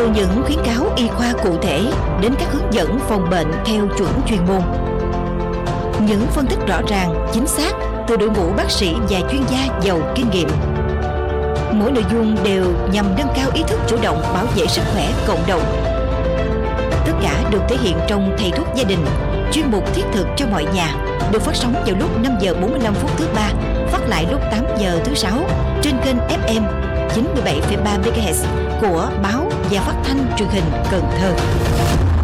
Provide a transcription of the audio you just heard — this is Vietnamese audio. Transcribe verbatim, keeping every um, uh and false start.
Từ những khuyến cáo y khoa cụ thể đến các hướng dẫn phòng bệnh theo chuẩn chuyên môn. Những phân tích rõ ràng, chính xác từ đội ngũ bác sĩ và chuyên gia giàu kinh nghiệm. Mỗi nội dung đều nhằm nâng cao ý thức chủ động bảo vệ sức khỏe cộng đồng. Tất cả được thể hiện trong Thầy thuốc gia đình, chuyên mục thiết thực cho mọi nhà, được phát sóng vào lúc năm giờ bốn mươi lăm phút thứ ba, phát lại lúc tám giờ thứ sáu trên kênh ép em chín mươi bảy phẩy ba mê ga héc của Báo và Phát thanh Truyền hình Cần Thơ.